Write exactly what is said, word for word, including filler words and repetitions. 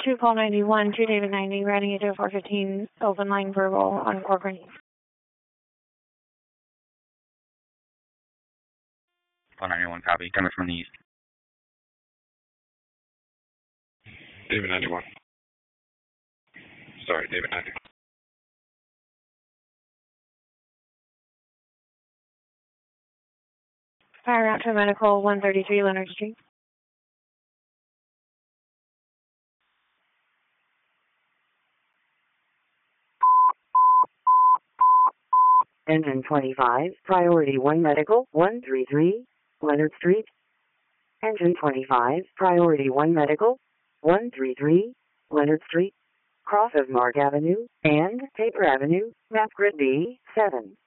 two Paul ninety-one, two David ninety, riding into a four fifteen, open line verbal on Corcoran East. Paul ninety-one, copy. Coming from the east. David ninety-one. Sorry, David ninety. Fire out to medical one thirty-three Leonard Street. Engine twenty-five, priority one medical, one thirty-three, Leonard Street. Engine twenty-five, priority one medical, one thirty-three, Leonard Street. Cross of Mark Avenue and Paper Avenue, map grid B seven.